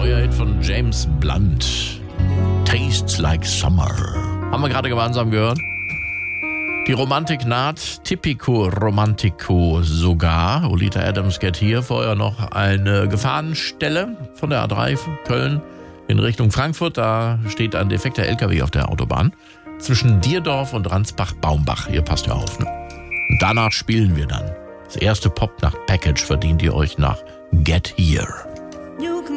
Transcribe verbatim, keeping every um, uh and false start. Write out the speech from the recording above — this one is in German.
neuer Hit von James Blunt. Tastes Like Summer. Haben wir gerade gemeinsam gehört. Die Romantik naht, Tipico Romantico sogar. Olita Adams Get Here. Vorher noch eine Gefahrenstelle von der A drei Köln in Richtung Frankfurt. Da steht ein defekter L K W auf der Autobahn. Zwischen Dierdorf und Ransbach-Baumbach. Ihr passt ja auf, ne? Und danach spielen wir dann. Das erste Pop-Nacht-Package verdient ihr euch nach Get Here.